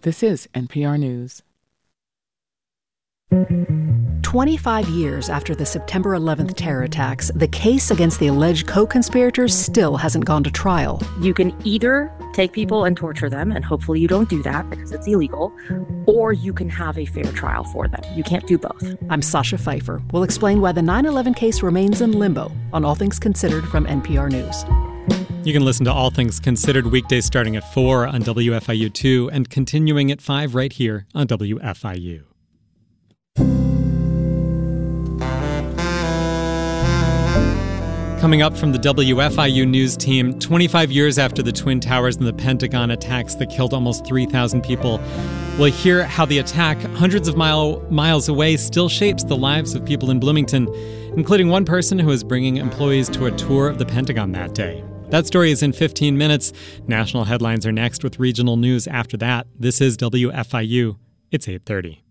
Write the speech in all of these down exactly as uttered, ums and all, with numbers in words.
This is N P R News. twenty-five years after the September eleventh terror attacks, the case against the alleged co-conspirators still hasn't gone to trial. You can either take people and torture them, and hopefully you don't do that because it's illegal, or you can have a fair trial for them. You can't do both. I'm Sasha Pfeiffer. We'll explain why the nine eleven case remains in limbo on All Things Considered from N P R News. You can listen to All Things Considered weekdays starting at four on W F I U two and continuing at five right here on W F I U. Coming up from the W F I U news team, twenty-five years after the Twin Towers and the Pentagon attacks that killed almost three thousand people, we'll hear how the attack hundreds of mile, miles away still shapes the lives of people in Bloomington, including one person who was bringing employees to a tour of the Pentagon that day. That story is in fifteen minutes. National headlines are next with regional news after that. This is W F I U. It's eight thirty.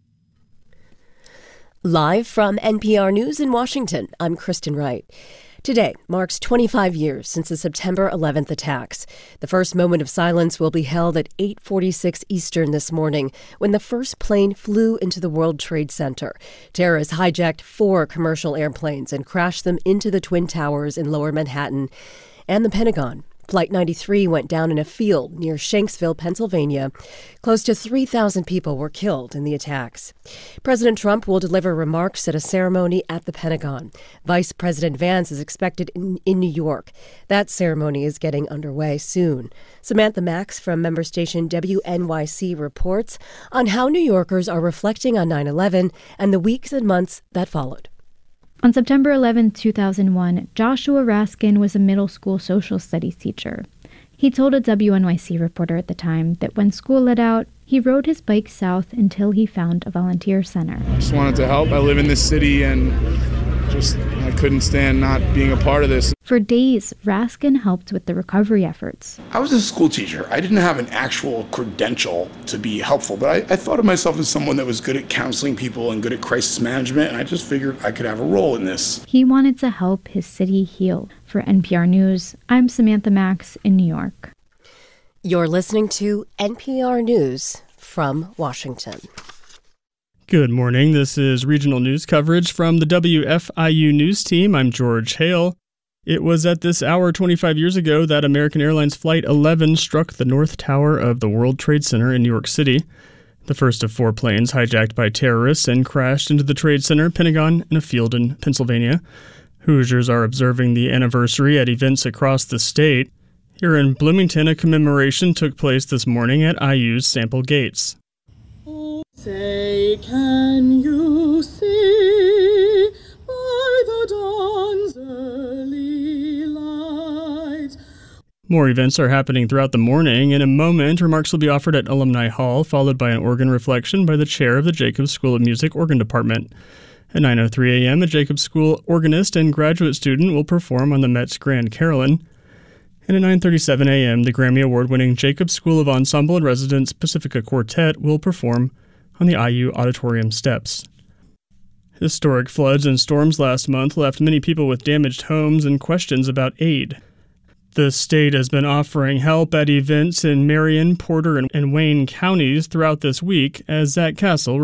Live from N P R News in Washington, I'm Kristen Wright. Today marks twenty-five years since the September eleventh attacks. The first moment of silence will be held at eight forty-six Eastern this morning when the first plane flew into the World Trade Center. Terrorists hijacked four commercial airplanes and crashed them into the Twin Towers in Lower Manhattan and the Pentagon. Flight ninety-three went down in a field near Shanksville, Pennsylvania. Close to three thousand people were killed in the attacks. President Trump will deliver remarks at a ceremony at the Pentagon. Vice President Vance is expected in, in New York. That ceremony is getting underway soon. Samantha Max from member station W N Y C reports on how New Yorkers are reflecting on nine eleven and the weeks and months that followed. On September eleventh, two thousand one, Joshua Raskin was a middle school social studies teacher. He told a W N Y C reporter at the time that when school let out, he rode his bike south until he found a volunteer center. I just wanted to help. I live in this city and just I couldn't stand not being a part of this. For days, Raskin helped with the recovery efforts. I was a school teacher. I didn't have an actual credential to be helpful, but I, I thought of myself as someone that was good at counseling people and good at crisis management, and I just figured I could have a role in this. He wanted to help his city heal. For N P R News, I'm Samantha Max in New York. You're listening to N P R News from Washington. Good morning. This is regional news coverage from the W F I U news team. I'm George Hale. It was at this hour twenty-five years ago that American Airlines Flight eleven struck the North Tower of the World Trade Center in New York City. The first of four planes hijacked by terrorists and crashed into the Trade Center, Pentagon, and a field in Pennsylvania. Hoosiers are observing the anniversary at events across the state. Here in Bloomington, a commemoration took place this morning at I U's Sample Gates. Say, can you see by the dawn's early light? More events are happening throughout the morning. In a moment, remarks will be offered at Alumni Hall, followed by an organ reflection by the chair of the Jacobs School of Music Organ Department. At nine oh three a.m., a Jacobs School organist and graduate student will perform on the Met's Grand Carillon. And at nine thirty-seven a.m., the Grammy Award-winning Jacobs School of Ensemble and Residence Pacifica Quartet will perform on the I U auditorium steps. Historic floods and storms last month left many people with damaged homes and questions about aid. The state has been offering help at events in Marion, Porter, and Wayne counties throughout this week, as Zach Castle